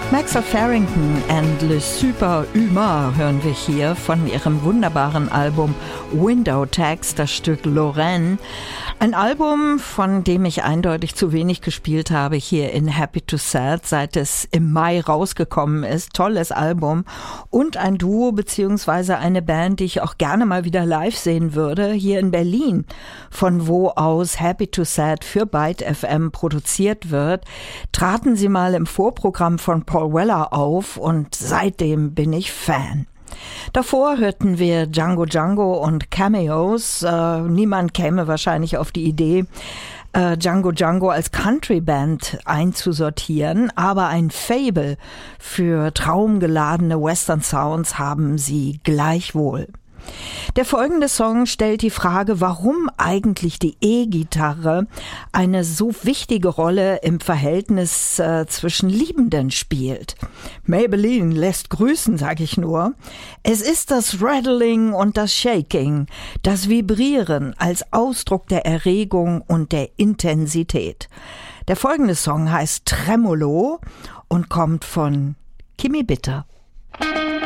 Maxa Farrington and Le Super Humain hören wir hier von ihrem wunderbaren Album Window Tags, das Stück Lorraine. Ein Album, von dem ich eindeutig zu wenig gespielt habe hier in Happy to Sad, seit es im Mai rausgekommen ist. Tolles Album und ein Duo bzw. eine Band, die ich auch gerne mal wieder live sehen würde, hier in Berlin, von wo aus Happy to Sad für Byte FM produziert wird. Traten sie mal im Vorprogramm von Paul Weller auf und seitdem bin ich Fan. Davor hörten wir Django Django und Cameos. Niemand käme wahrscheinlich auf die Idee, Django Django als Country-Band einzusortieren, aber ein Faible für traumgeladene Western-Sounds haben sie gleichwohl. Der folgende Song stellt die Frage, warum eigentlich die E-Gitarre eine so wichtige Rolle im Verhältnis zwischen Liebenden spielt. Maybelline lässt grüßen, sage ich nur. Es ist das Rattling und das Shaking, das Vibrieren als Ausdruck der Erregung und der Intensität. Der folgende Song heißt Tremolo und kommt von Kimi Bitter.